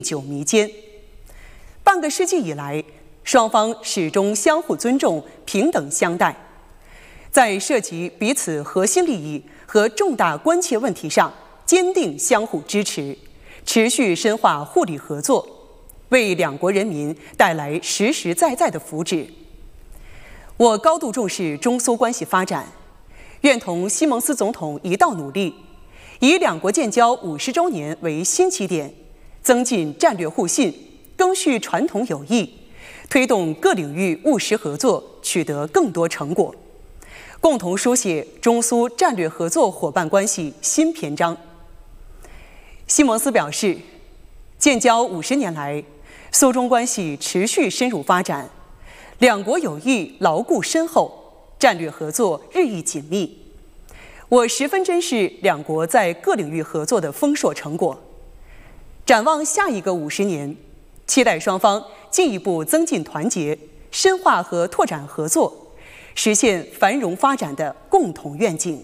久弥坚。半个世纪以来，双方始终相互尊重、平等相待，在涉及彼此核心利益和重大关切问题上，坚定相互支持，持续深化互利合作，为两国人民带来实实在在的福祉。我高度重视中苏关系发展，愿同西蒙斯总统一道努力，以两国建交50周年为新起点，增进战略互信，更续传统友谊，推动各领域务实合作取得更多成果，共同书写中苏战略合作伙伴关系新篇章。西蒙斯表示，建交50年来，苏中关系持续深入发展，两国友谊牢固深厚，战略合作日益紧密。我十分珍视两国在各领域合作的丰硕成果。展望下一个50年，期待双方进一步增进团结，深化和拓展合作，实现繁荣发展的共同愿景。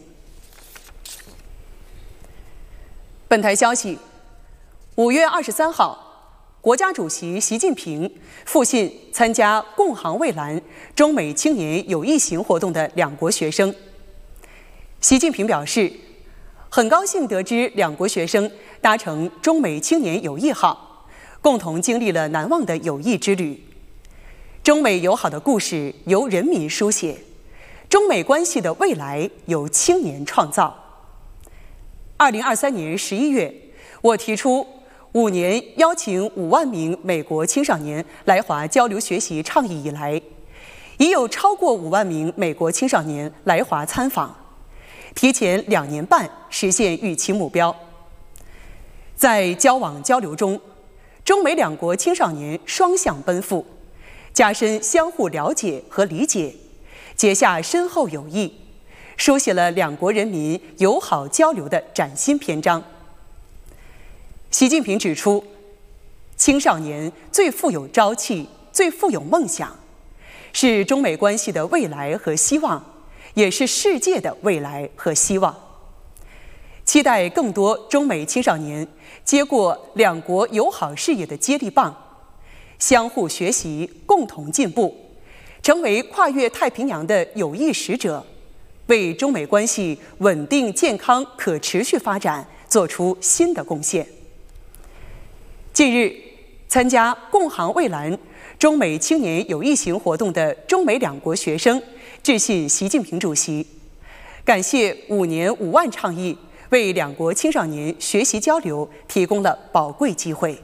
本台消息，5月23号，国家主席习近平复信参加共航蔚蓝中美青年友谊行活动的两国学生。习近平表示，很高兴得知两国学生搭乘中美青年友谊号，共同经历了难忘的友谊之旅。中美友好的故事由人民书写，中美关系的未来由青年创造。2023年11月，我提出5年邀请5万名美国青少年来华交流学习倡议以来，已有超过5万名美国青少年来华参访，提前2年半实现预期目标。在交往交流中，中美两国青少年双向奔赴，加深相互了解和理解，结下深厚友谊，书写了两国人民友好交流的崭新篇章。习近平指出，青少年最富有朝气，最富有梦想，是中美关系的未来和希望，也是世界的未来和希望。期待更多中美青少年接过两国友好事业的接力棒，相互学习，共同进步，成为跨越太平洋的友谊使者，为中美关系稳定、健康、可持续发展做出新的贡献。近日，参加共航蔚蓝中美青年友谊行活动的中美两国学生致信习近平主席，感谢5年5万倡议为两国青少年学习交流提供了宝贵机会。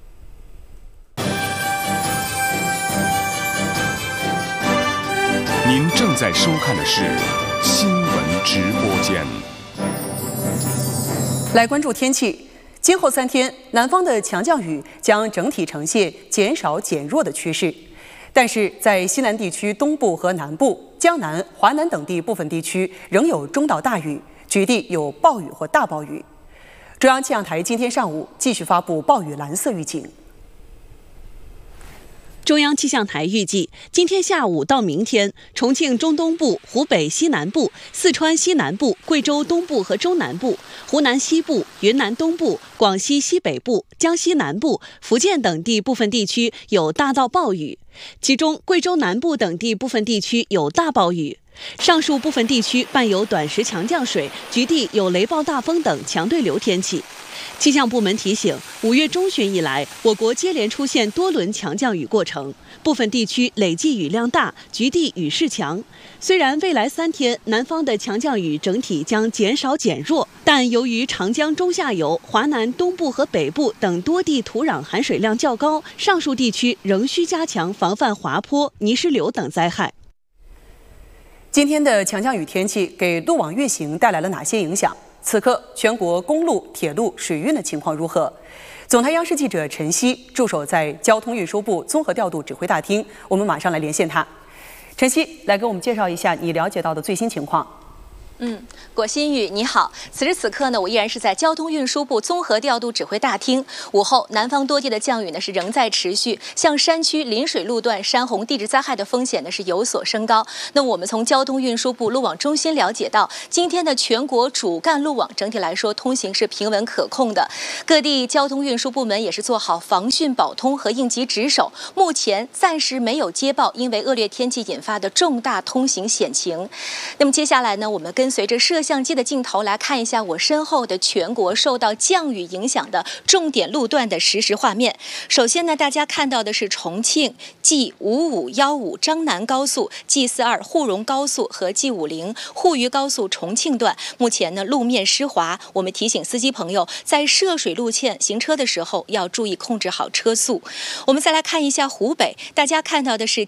您正在收看的是新闻直播间。 来关注天气，今后3天，南方的强降雨将整体呈现减少减弱的趋势，但是在西南地区东部和南部、江南、华南等地部分地区仍有中到大雨，局地有暴雨或大暴雨。中央气象台今天上午继续发布暴雨蓝色预警。 中央气象台预计，今天下午到明天，重庆中东部、湖北西南部、四川西南部、贵州东部和中南部、湖南西部、云南东部、广西西北部、江西南部、福建等地部分地区有大到暴雨，其中贵州南部等地部分地区有大暴雨。上述部分地区伴有短时强降水，局地有雷暴大风等强对流天气。气象部门提醒，5月中旬以来，我国接连出现多轮强降雨过程，部分地区累计雨量大，局地雨势强。虽然未来3天南方的强降雨整体将减少减弱，但由于长江中下游、华南东部和北部等多地土壤含水量较高，上述地区仍需加强防范滑坡、泥石流等灾害。 今天的强降雨天气给路网运行带来了哪些影响？此刻全国公路、铁路、水运的情况如何？总台央视记者陈曦驻守在交通运输部综合调度指挥大厅，我们马上来连线他。陈曦，来给我们介绍一下你了解到的最新情况。 果心宇你好，此时此刻呢，我依然是在交通运输部综合调度指挥大厅。午后，南方多地的降雨呢是仍在持续，像山区临水路段山洪地质灾害的风险呢是有所升高。那我们从交通运输部路网中心了解到，今天的全国主干路网整体来说通行是平稳可控的，各地交通运输部门也是做好防汛保通和应急值守。目前暂时没有接报因为恶劣天气引发的重大通行险情。那么接下来呢，我们跟随着摄像机的镜头来看一下我身后的全国受到降雨影响的重点路段的实时画面。首先呢，大家看到的是重庆 G5515张南高速、G42沪蓉高速和 G50沪渝高速重庆段，目前呢路面湿滑，我们提醒司机朋友在涉水路线行车的时候要注意控制好车速。我们再来看一下湖北，大家看到的是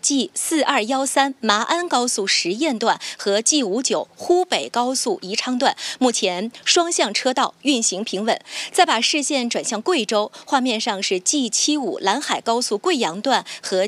G4213麻安高速实验段和 G59湖北高速宜昌段，目前双向车道运行平稳。再把视线转向贵州，画面上是 G75兰海高速贵阳段和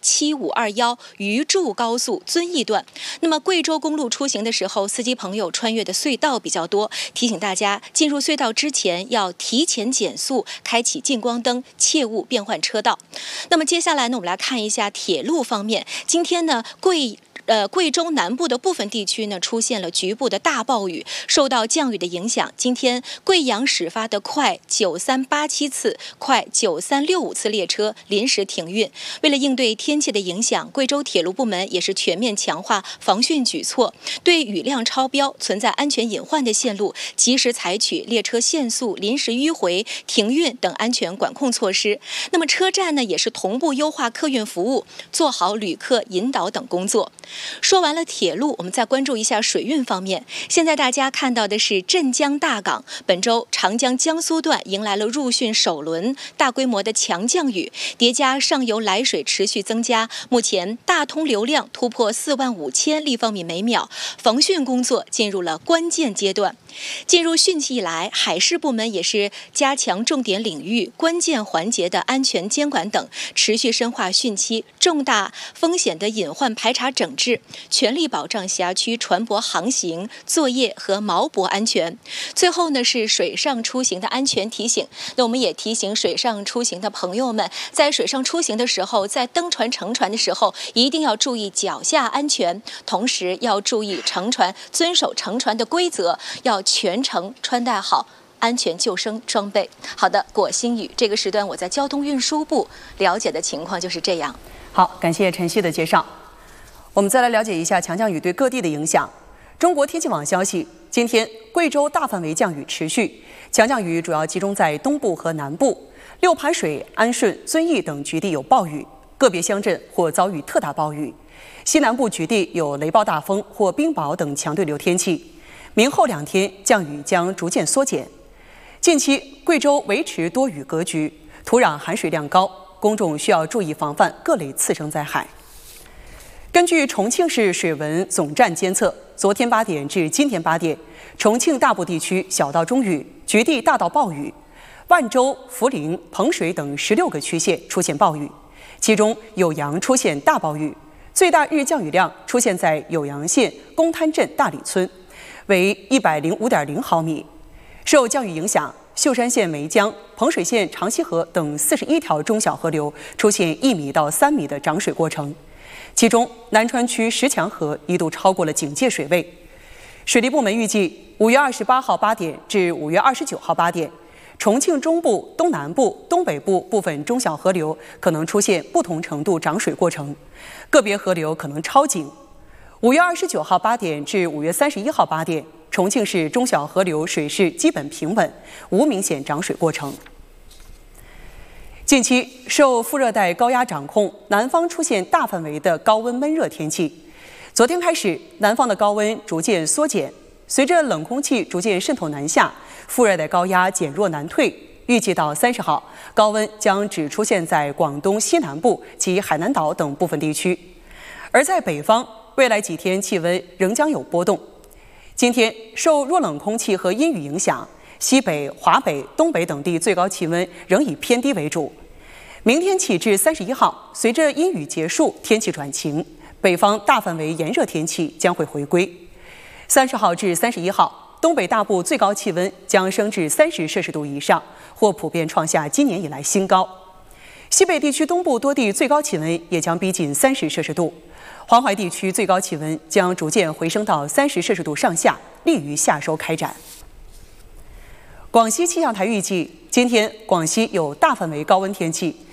G7521渝筑高速遵义段。那么贵州公路出行的时候，司机朋友穿越的隧道比较多，提醒大家进入隧道之前要提前减速，开启近光灯，切勿变换车道。那么接下来呢，我们来看一下铁路方面。今天呢，贵州南部的部分地区呢出现了局部的大暴雨，受到降雨的影响，今天贵阳始发的快9387次、快9365次列车临时停运。为了应对天气的影响，贵州铁路部门也是全面强化防汛举措，对雨量超标、存在安全隐患的线路，及时采取列车限速、临时迂回、停运等安全管控措施。那么车站呢也是同步优化客运服务，做好旅客引导等工作。说完了铁路，我们再关注一下水运方面。现在大家看到的是镇江大港，本周长江江苏段迎来了入汛首轮大规模的强降雨，叠加上游来水持续增加，目前大通流量突破45000立方米每秒，防汛工作进入了关键阶段。进入汛期以来，海事部门也是加强重点领域、关键环节的安全监管等，持续深化汛期重大风险的隐患排查整治，全力保障辖区船舶航行、作业和锚泊安全。最后呢，是水上出行的安全提醒。那我们也提醒水上出行的朋友们，在水上出行的时候，在登船乘船的时候，一定要注意脚下安全，同时要注意乘船，遵守乘船的规则，要全程穿戴好安全救生装备。好的，果心宇，这个时段我在交通运输部了解的情况就是这样。 好，感谢晨曦的介绍。我们再来了解一下强降雨对各地的影响。中国天气网消息，今天贵州大范围降雨持续，强降雨主要集中在东部和南部，六盘水、安顺、遵义等局地有暴雨，个别乡镇或遭遇特大暴雨。西南部局地有雷暴大风或冰雹等强对流天气。明后2天降雨将逐渐缩减。近期贵州维持多雨格局，土壤含水量高，公众需要注意防范各类次生灾害。根据重庆市水文总站监测，昨天8点至今天8点，重庆大部地区小到中雨，局地大到暴雨。万州、涪陵、彭水等16个区县出现暴雨，其中酉阳出现大暴雨，最大日降雨量出现在酉阳县公滩镇大里村，为105.0毫米。受降雨影响，秀山县梅江、彭水县长溪河等41条中小河流出现1米到3米的涨水过程，其中南川区石墙河一度超过了警戒水位。水利部门预计5月28号8点至5月29号8点，重庆中部、东南部、东北部部分中小河流可能出现不同程度涨水过程，个别河流可能超警。5月29号8点至5月31号8点，重庆市中小河流水势基本平稳，无明显涨水过程。近期受副热带高压掌控，南方出现大范围的高温闷热天气。昨天开始，南方的高温逐渐缩减，随着冷空气逐渐渗透南下，副热带高压减弱南退，预计到30号，高温将只出现在广东西南部及海南岛等部分地区。而在北方，未来几天气温仍将有波动。今天受弱冷空气和阴雨影响，西北、华北、东北等地最高气温仍以偏低为主。明天起至31号，随着阴雨结束，天气转晴，北方大范围炎热天气将会回归。 30号至31号，东北大部最高气温将升至30摄氏度以上，或普遍创下今年以来新高。西北地区东部多地最高气温也将逼近30摄氏度，黄淮地区最高气温将逐渐回升到30摄氏度上下，利于夏收开展。广西气象台预计，今天广西有大范围高温天气，